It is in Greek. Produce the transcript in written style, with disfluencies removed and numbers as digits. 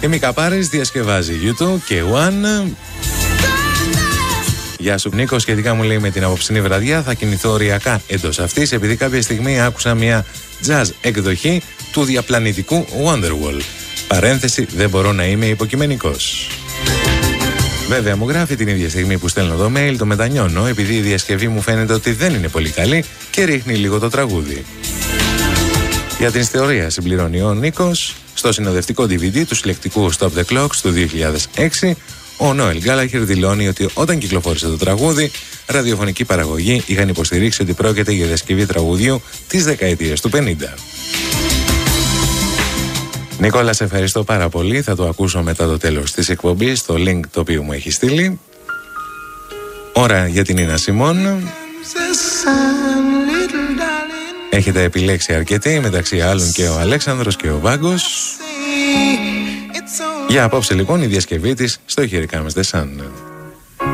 Η Μίκα Πάρης διασκευάζει U2 και One. Γεια σου Νίκο, σχετικά μου λέει με την απόψινή βραδιά θα κινηθώ οριακά εντός αυτής, επειδή κάποια στιγμή άκουσα μια jazz εκδοχή του διαπλανητικού Wonderwall. Παρένθεση, δεν μπορώ να είμαι υποκειμενικός. Βέβαια μου γράφει την ίδια στιγμή που στέλνω το mail, το μετανιώνω επειδή η διασκευή μου φαίνεται ότι δεν είναι πολύ καλή και ρίχνει λίγο το τραγούδι. Για την ιστορία συμπληρώνει ο Νίκος, στο συνοδευτικό DVD του συλλεκτικού Stop the Clocks του 2006, ο Νόελ Γκάλαχερ δηλώνει ότι όταν κυκλοφόρησε το τραγούδι, ραδιοφωνική παραγωγή είχαν υποστηρίξει ότι πρόκειται για διασκευή τραγουδιού της δεκαετίας του 50. Νικόλα, σε ευχαριστώ πάρα πολύ. Θα το ακούσω μετά το τέλος της εκπομπής, στο link το οποίο μου έχει στείλει. Ώρα για την Νίνα Σιμών. Έχετε επιλέξει αρκετοί, μεταξύ άλλων και ο Αλέξανδρος και ο Βάγκος. Για απόψε λοιπόν η διασκευή της στο Here Comes the Sun.